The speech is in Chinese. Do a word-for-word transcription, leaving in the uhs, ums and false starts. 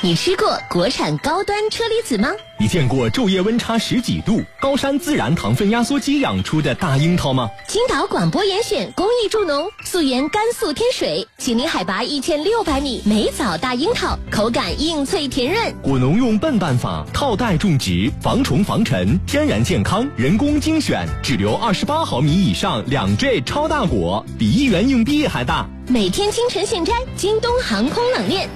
你吃过国产高端车厘子吗？ 你见过昼夜温差十几度、高山自然糖分压缩机养出的大樱桃吗？ 青岛广播严选公益助农，溯源甘肃天水，秦岭海拔一千六百米，梅枣大樱桃，口感硬脆甜润。 果农用笨办法，套袋种植，防虫防尘，天然健康，人工精选，只留二十八毫米以上两 J 超大果，比一元硬币还大。 每天清晨现摘，京东航空冷链。